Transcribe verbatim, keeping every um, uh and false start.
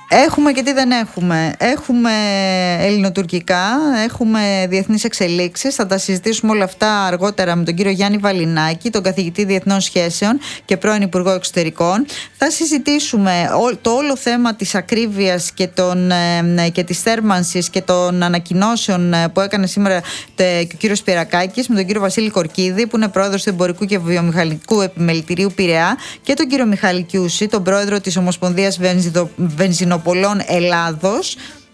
Έχουμε και τι δεν έχουμε. Έχουμε ελληνοτουρκικά, έχουμε διεθνείς εξελίξεις. Θα τα συζητήσουμε όλα αυτά αργότερα με τον κύριο Γιάννη Βαλινάκη, τον καθηγητή Διεθνών Σχέσεων και πρώην Υπουργό Εξωτερικών. Θα συζητήσουμε το όλο θέμα της ακρίβειας και, των, και της θέρμανσης και των ανακοινώσεων που έκανε σήμερα και ο κύριος Σπυρακάκης με τον κύριο Βασίλη Κορκίδη, που είναι πρόεδρος του Εμπορικού και Βιομηχανικού Επιμελητηρίου Πειραιά, και τον κύριο Μιχάλη Κιούση, τον πρόεδρο της Ομοσπονδίας Βενζινοπολών Ελλάδος,